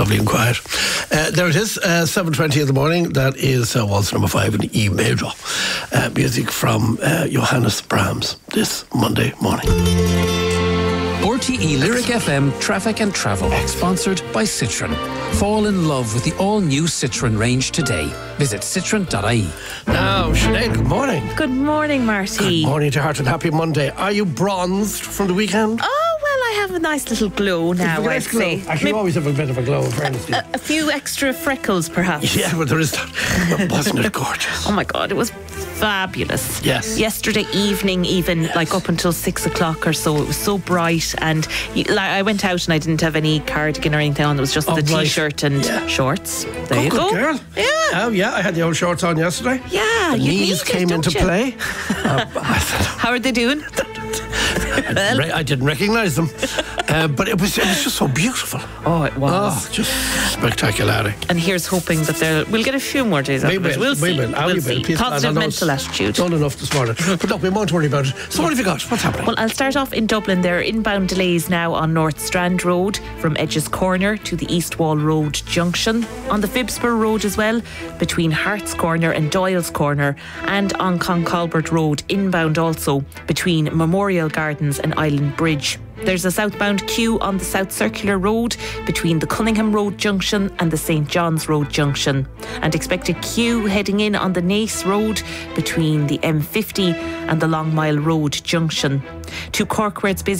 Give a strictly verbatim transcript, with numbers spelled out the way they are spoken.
lovely and quiet. Uh, there it is, uh, seven twenty in the morning. That is uh, waltz number five in E major. Uh, music from uh, Johannes Brahms this Monday morning. R T E Lyric F M Traffic and Travel, sponsored by Citroën. Fall in love with the all-new Citroën range today. Visit citroen dot I E. Now, Sinead, good morning. Good morning, Marty. Good morning to heart and happy Monday. Are you bronzed from the weekend? Oh, well, I have a nice little glow now, You've a I'd nice glow. say. Actually, you Maybe always have a bit of a glow, in fairness to you. a, a few extra freckles, perhaps. Yeah, but there is that. Wasn't it gorgeous? Oh, my God, it was fabulous. Yes. Yesterday evening, even, Yes. like up until six o'clock or so, it was so bright. And you- like, I went out and I didn't have any cardigan or anything on. It was just Oh, the right. T-shirt and Yeah. shorts. There Oh, you good go. girl. Yeah. Oh, yeah, I had the old shorts on yesterday. Yeah, The you knees need it, came don't into you? play. uh, I, said, How are they doing? I, didn't re- I didn't recognise them. Uh, but it was, it was just so beautiful. Oh, it was. Oh, just spectacular. And here's hoping that they'll, we'll get a few more days We after it. will, We'll see. we will. Ah, We'll we see. will. Peace, Positive I know mental it's attitude. Done enough this morning. But look, we won't worry about it. So what have you got? What's happening? Well, I'll start off in Dublin. There are inbound delays now on North Strand Road from Edges Corner to the East Wall Road junction. On the Phibsborough Road as well, between Hart's Corner and Doyle's Corner. And on Concolbert Road, inbound also, between Memorial Gardens and Island Bridge. There's a southbound queue on the South Circular Road between the Cunningham Road junction and the Saint John's Road junction. And expect a queue heading in on the Nace Road between the M fifty and the Long Mile Road junction. To Cork, where it's busy